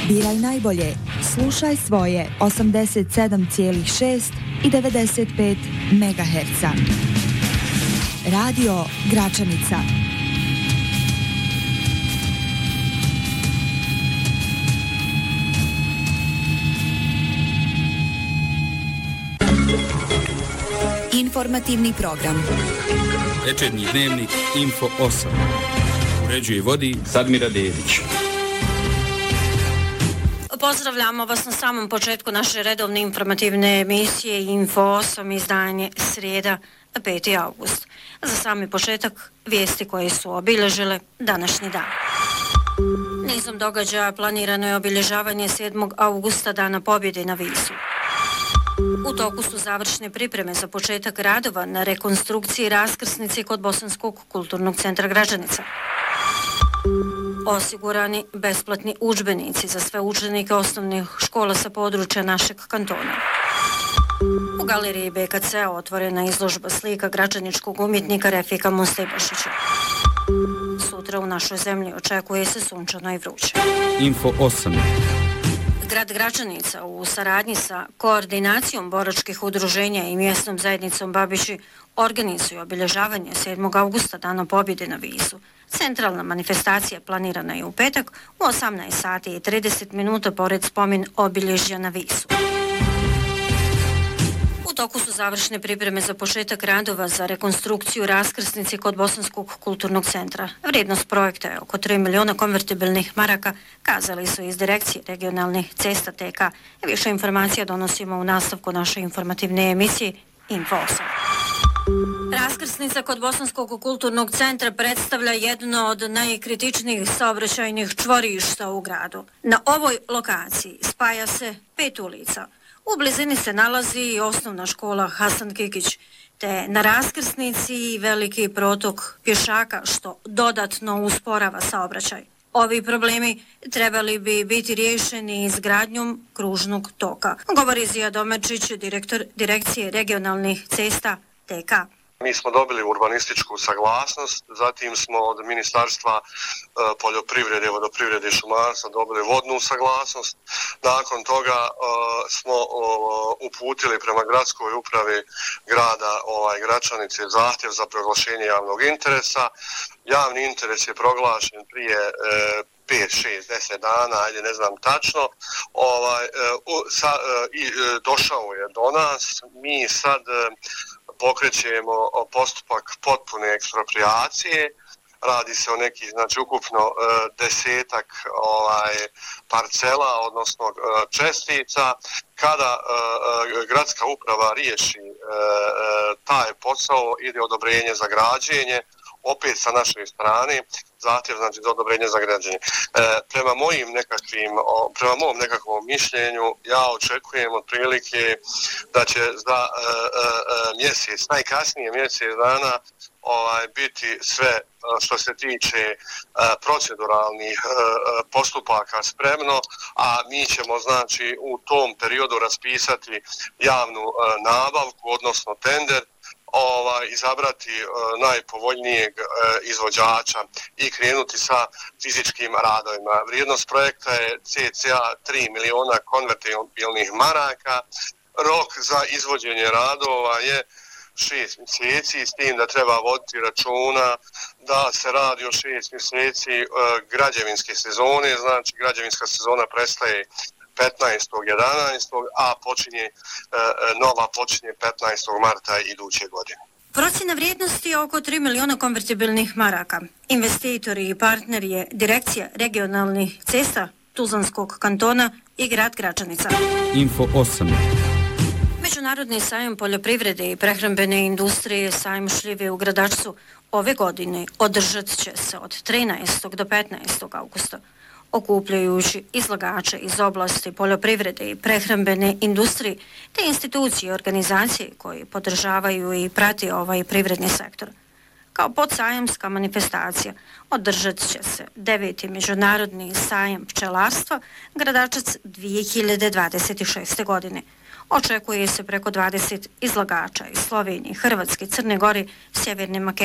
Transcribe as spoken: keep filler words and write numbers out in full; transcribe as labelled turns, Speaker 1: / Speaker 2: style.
Speaker 1: Biraj najbolje. Slušaj svoje osamdeset sedam zarez šest i devedeset pet megaherca. Radio Gračanica. Informativni program.
Speaker 2: Večernji dnevnik Info osam. Uređuje i vodi
Speaker 3: Sadmira Dedić.
Speaker 4: Pozdravljamo vas na samom početku naše redovne informativne emisije Info osam, izdanje srijeda, peti avgust. Za sami početak vijesti koje su obilježile današnji dan. Nizom događaja planirano je obilježavanje sedmog avgusta, Dana pobjede na Visu. U toku su završne pripreme za početak radova na rekonstrukciji raskrsnice kod Bosanskog kulturnog centra Gračanica. Osigurani besplatni udžbenici za sve učenike osnovnih škola sa područja našeg kantona. U galeriji B K C otvorena izložba slika gračaničkog umjetnika Refika Mustejbašića. Sutra u našoj zemlji očekuje se sunčano i vruće.
Speaker 2: Info osam.
Speaker 4: Grad Gračanica u saradnji sa koordinacijom boračkih udruženja i mjesnom zajednicom Babići organizuju obilježavanje sedmog avgusta, Dana pobjede na Visu. Centralna manifestacija planirana je u petak u osamnaest sati i trideset minuta pored spomen obilježja na Visu. U toku su završne pripreme za početak radova za rekonstrukciju raskrsnice kod Bosanskog kulturnog centra. Vrijednost projekta je oko tri miliona konvertibilnih maraka, kazali su iz Direkcije regionalnih cesta T K. Više informacija donosimo u nastavku naše informativne emisije Info osam. Raskrsnica kod Bosanskog kulturnog centra predstavlja jedno od najkritičnijih saobraćajnih čvorišta u gradu. Na ovoj lokaciji spaja se pet ulica. U blizini se nalazi i osnovna škola Hasan Kikić, te na raskrsnici veliki protok pješaka što dodatno usporava saobraćaj. Ovi problemi trebali bi biti riješeni izgradnjom kružnog toka, govori Zija Domerčić, direktor Direkcije regionalnih cesta T K.
Speaker 5: Mi smo dobili urbanističku saglasnost, zatim smo od Ministarstva poljoprivrede, vodoprivrede i šumarstva dobili vodnu saglasnost. Nakon toga smo uputili prema gradskoj upravi grada ovaj, Gračanice zahtjev za proglašenje javnog interesa. Javni interes je proglašen prije pet, šest, deset dana, ajde ne znam tačno, ovaj, sa, i došao je do nas. Mi sad pokrećemo postupak potpune eksproprijacije. Radi se o nekih, znači ukupno e, desetak ovaj, parcela, odnosno e, čestica. Kada e, e, gradska uprava riješi e, e, taj posao, ide odobrenje za građenje, opet sa naše strane, zahtjev znači za odobrenje za građenje. E, prema mojim nekakvim, o, prema mom nekakvom mišljenju, ja očekujem otprilike da će za e, e, mjesec, najkasnije mjesec dana, ovaj, biti sve što se tiče e, proceduralnih e, postupaka spremno, a mi ćemo znači u tom periodu raspisati javnu e, nabavku, odnosno tender, ovaj, izabrati e, najpovoljnijeg e, izvođača i krenuti sa fizičkim radovima. Vrijednost projekta je cca tri miliona konvertibilnih maraka. Rok za izvođenje radova je šest mjeseci, s tim da treba voditi računa da se radi o šest mjeseci e, građevinske sezone, znači građevinska sezona prestaje petnaestog jedanaestog a počinje e, nova počinje petnaestog marta iduće godine.
Speaker 4: Procjena vrijednosti je oko tri miliona konvertibilnih maraka. Investitori i partner je Direkcija regionalnih cesta Tuzlanskog kantona i grad Gračanica.
Speaker 2: Info osam.
Speaker 4: Međunarodni sajam poljoprivrede i prehrambene industrije sajam šljive u Gradačcu ove godine održat će se od trinaestog do petnaestog avgusta. Okupljajući izlagače iz oblasti poljoprivrede i prehrambene industrije te institucije i organizacije koji podržavaju i prati ovaj privredni sektor. Kao podsajamska manifestacija održat će se deveti međunarodni sajam pčelarstva Gradačac dvije hiljade dvadeset šeste. godine. Očekuje se preko dvadeset izlagača iz Slovenije, Hrvatske, Crne Gore, Sjeverne Makedonije.